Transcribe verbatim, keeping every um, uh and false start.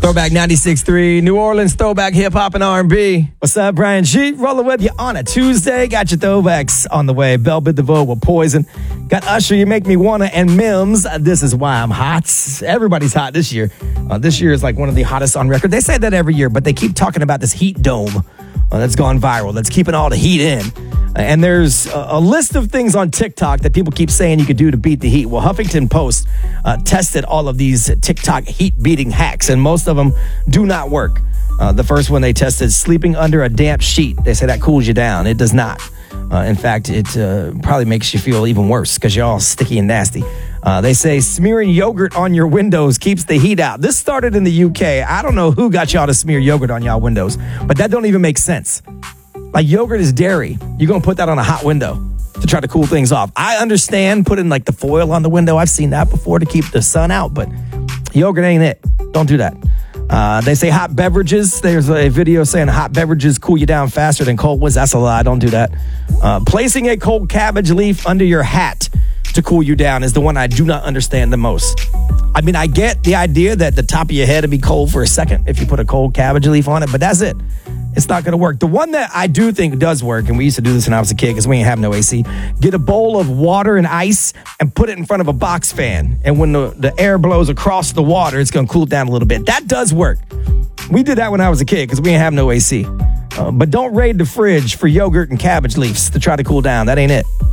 Throwback ninety-six point three, New Orleans throwback hip hop and R and B. What's up, Brian G? Rolling with you on a Tuesday. Got your throwbacks on the way. Bell Bid DeVoe with Poison. Got Usher, You Make Me Wanna, and Mims. This Is Why I'm Hot. Everybody's hot this year. Uh, this year is like one of the hottest on record. They say that every year, but they keep talking about this heat dome uh, that's gone viral, that's keeping all the heat in. And there's a, a list of things on TikTok that people keep saying you could do to beat the heat. Well, Huffington Post uh, tested all of these TikTok heat-beating hacks, and most of them do not work. Uh, the first one they tested, sleeping under a damp sheet. They say that cools you down. It does not. Uh, in fact, it uh, probably makes you feel even worse because you're all sticky and nasty. Uh, they say smearing yogurt on your windows keeps the heat out. This started in the U K. I don't know who got y'all to smear yogurt on y'all windows, but that don't even make sense. Like, yogurt is dairy. You're going to put that on a hot window to try to cool things off. I understand putting like the foil on the window. I've seen that before to keep the sun out, but yogurt ain't it. Don't do that. Uh, they say hot beverages. There's a video saying hot beverages cool you down faster than cold ones. That's a lie. Don't do that. Uh, placing a cold cabbage leaf under your hat to cool you down is the one I do not understand the most. I mean, I get the idea that the top of your head would be cold for a second if you put a cold cabbage leaf on it, but that's it. It's not going to work. The one that I do think does work, and we used to do this when I was a kid because we ain't have no A C, get a bowl of water and ice and put it in front of a box fan. And when the, the air blows across the water, it's going to cool it down a little bit. That does work. We did that when I was a kid because we ain't have no A C. Uh, but don't raid the fridge for yogurt and cabbage leaves to try to cool down. That ain't it.